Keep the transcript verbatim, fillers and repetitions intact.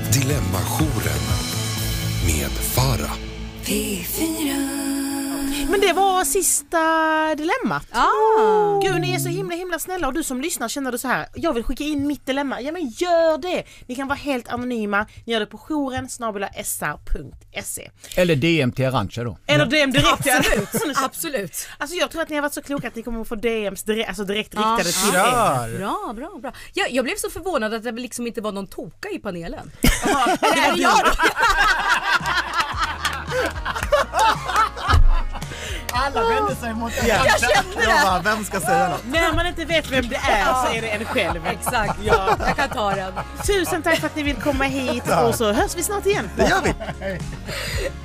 Dilemma-jouren med Farah. P fyra. Men det var sista dilemmat. Ah. Gud, ni är så himla himla snälla. Och du som lyssnar känner du så här: jag vill skicka in mitt dilemma. Ja, men gör det. Ni kan vara helt anonyma. Ni gör det på jouren snabel-a s r punkt se. Eller D M till Arantxa då. Eller D M direkt. Absolut. Absolut. Alltså jag tror att ni har varit så kloka att ni kommer att få D Ms direkt, alltså direkt riktade Ah. till Ja. er. Bra, bra, bra. Jag, jag blev så förvånad att det liksom inte var någon toka i panelen. Eller är det jag då? Alla vänder sig mot en. Jag kände det. Jag bara, vem ska säga något? När man inte vet vem det är så är det en själv. Exakt, Ja. jag kan ta den. Tusen tack för att ni vill komma hit och så hörs vi snart igen. Det gör vi.